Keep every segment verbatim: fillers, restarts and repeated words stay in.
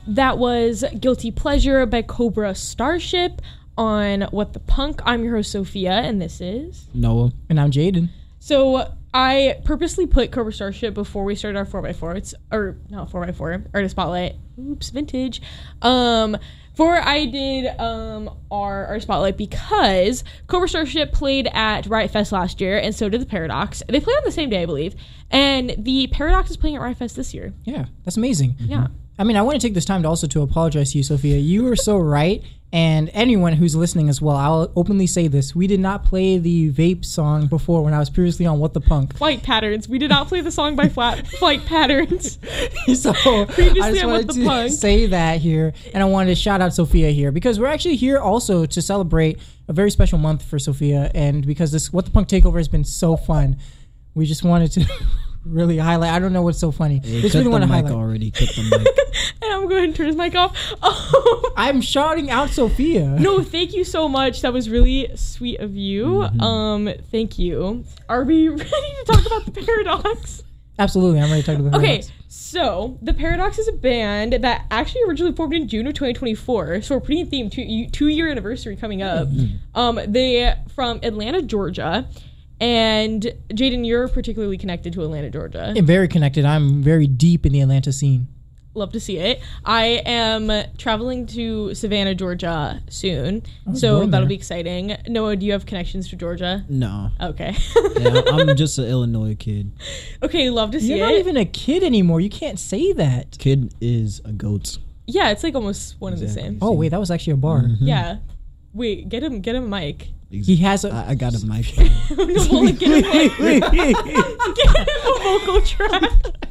that was Guilty Pleasure by Cobra Starship on What the Punk. I'm your host, Sophia, and this is... Noah. And I'm Jaden. So I purposely put Cobra Starship before we started our four by four. It's, or not four by four, Artist Spotlight. Oops, vintage. Um... Before I did um, our, our spotlight because Cobra Starship played at Riot Fest last year, and so did the Paradox. They played on the same day, I believe. And the Paradox is playing at Riot Fest this year. Yeah, that's amazing. Yeah. I mean, I want to take this time to also to apologize to you, Sophia. You were so right, and anyone who's listening as well, I'll openly say this. We did not play the Vape song before when I was previously on What the Punk. Flight Patterns. We did not play the song by Flat Flight Patterns. So previously I just on wanted What the to Punk. say that here, and I wanted to shout out Sophia here because we're actually here also to celebrate a very special month for Sophia, and because this What the Punk takeover has been so fun, we just wanted to really highlight. I don't know what's so funny. Hey, just cut really the want to mic highlight. already. Cut the mic. And I'm going to turn his mic off. Um, I'm shouting out Sophia. no, thank you so much. That was really sweet of you. Mm-hmm. Um, thank you. Are we ready to talk about the Paradox? Absolutely, I'm ready to talk about the Okay, Paradox. so the Paradox is a band that actually originally formed in June of twenty twenty-four. So we're pretty in theme, two, two year anniversary coming up. Um, they from Atlanta, Georgia. And Jaden, you're particularly connected to Atlanta, Georgia. I'm very connected. I'm very deep in the Atlanta scene. Love to see it. I am traveling to Savannah, Georgia soon, was so born that'll there. be exciting. Noah, do you have connections to Georgia? No. Okay. Yeah, I'm just an Illinois kid. Okay, love to see You're it. not even a kid anymore. You can't say that. Kid is a goat. Yeah, it's like almost one Exactly. and the same. Oh wait, that was actually a bar. Mhm. Yeah. Wait, get him, get him a mic. He has a. I, I got a mic. no, well, like, get him, like, get him a vocal track.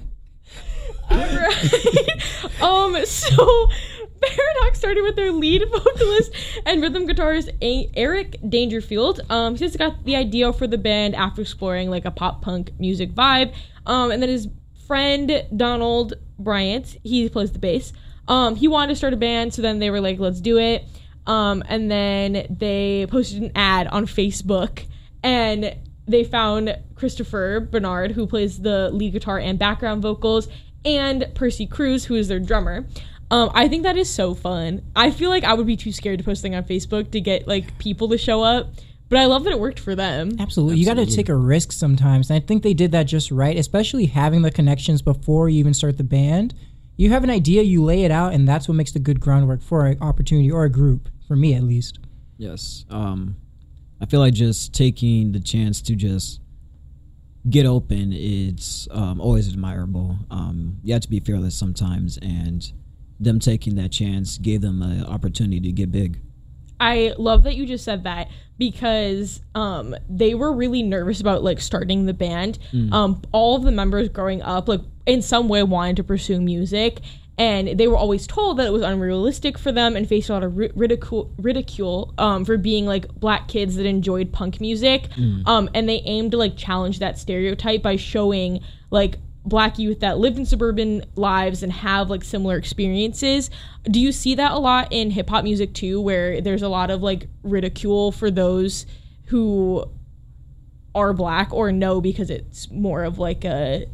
All right. um. So, Paradox started with their lead vocalist and rhythm guitarist A- Eric Dangerfield. Um, he just got the idea for the band after exploring like a pop punk music vibe. Um, and then his friend Donald Bryant, he plays the bass. Um, he wanted to start a band, so then they were like, "Let's do it." Um, and then they posted an ad on Facebook, and they found Christopher Bernard, who plays the lead guitar and background vocals, and Percy Cruz, who is their drummer. Um, I think that is so fun. I feel like I would be too scared to post something on Facebook to get like people to show up, but I love that it worked for them. Absolutely. You got to Absolutely. take a risk sometimes. And I think they did that just right, especially having the connections before you even start the band. You have an idea, you lay it out, and that's what makes the good groundwork for an opportunity or a group, for me at least. Yes. Um, I feel like just taking the chance to just get open, it's um, always admirable. Um, you have to be fearless sometimes, and them taking that chance gave them an opportunity to get big. I love that you just said that because um, they were really nervous about like starting the band. Mm. Um, all of the members growing up, like in some way, wanted to pursue music, and they were always told that it was unrealistic for them and faced a lot of ri- ridicule, ridicule um, for being like black kids that enjoyed punk music. Mm. Um, and they aimed to like challenge that stereotype by showing like black youth that lived in suburban lives and have like similar experiences. Do you see that a lot in hip hop music too, where there's a lot of like ridicule for those who are black, or no, because it's more of like a...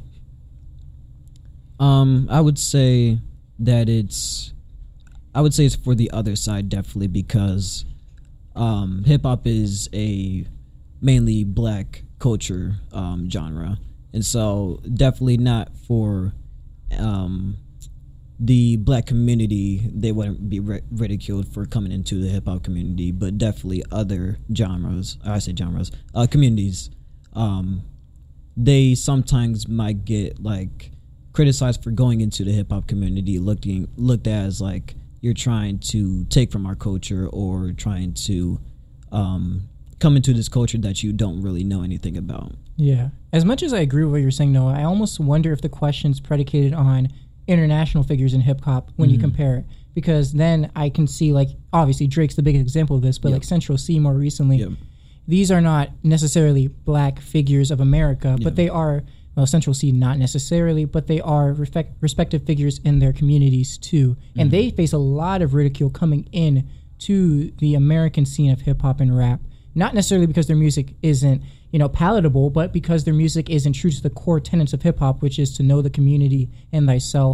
Um, I would say that it's, I would say it's for the other side, definitely, because um, hip hop is a mainly black culture um, genre, and so definitely not for um, the black community. They wouldn't be ri- ridiculed for coming into the hip hop community, but definitely other genres. I say genres, uh, communities. Um, they sometimes might get like criticized for going into the hip hop community, looking looked at as like you're trying to take from our culture or trying to um, come into this culture that you don't really know anything about. Yeah. As much as I agree with what you're saying, Noah, I almost wonder if the question's predicated on international figures in hip hop when mm-hmm. you compare it. Because then I can see, like, obviously Drake's the biggest example of this, but yep. like Central C more recently, yep. these are not necessarily black figures of America, yep. but they are, well, Central C not necessarily, but they are respect, respective figures in their communities too. Mm-hmm. And they face a lot of ridicule coming in to the American scene of hip hop and rap. Not necessarily because their music isn't, you know, palatable, but because their music isn't true to the core tenets of hip hop, which is to know the community and thyself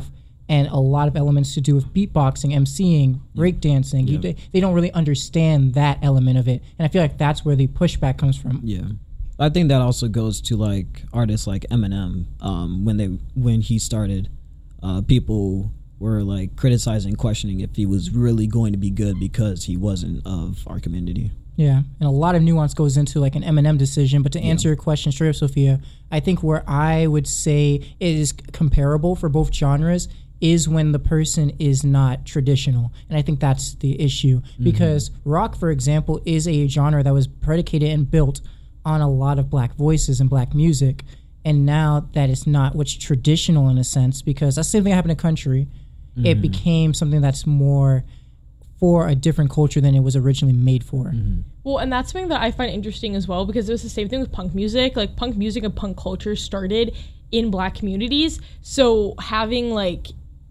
and a lot of elements to do with beatboxing, emceeing, breakdancing. You, they, they don't really understand that element of it. And I feel like that's where the pushback comes from. Yeah. I think that also goes to like artists like Eminem. Um, when they when he started, uh, people were like criticizing, questioning if he was really going to be good because he wasn't of our community. Yeah, and a lot of nuance goes into like an Eminem decision. But to answer Yeah. your question straight up, Sophia, I think where I would say it is comparable for both genres is when the person is not traditional. And I think that's the issue. Mm-hmm. Because rock, for example, is a genre that was predicated and built on a lot of black voices and black music. And now that it's not what's traditional in a sense, because that's the same thing that happened in country. Mm-hmm. It became something that's more for a different culture than it was originally made for. Mm-hmm. Well, and that's something that I find interesting as well, because it was the same thing with punk music. Like, punk music and punk culture started in black communities. So having, like,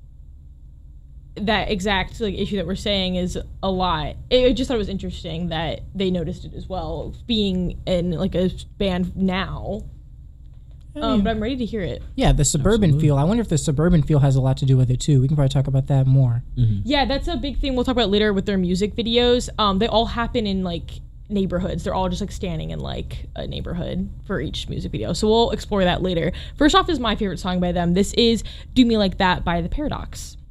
that exact like issue that we're saying is a lot. It, I just thought it was interesting that they noticed it as well, being in, like, a band now. Um, but I'm ready to hear it. Yeah, the suburban Absolutely. feel. I wonder if the suburban feel has a lot to do with it too. We can probably talk about that more. Mm-hmm. Yeah, that's a big thing we'll talk about later with their music videos. Um, they all happen in like neighborhoods. They're all just like standing in like a neighborhood for each music video. So we'll explore that later. First off is my favorite song by them. This is Do Me Like That by The Paradox.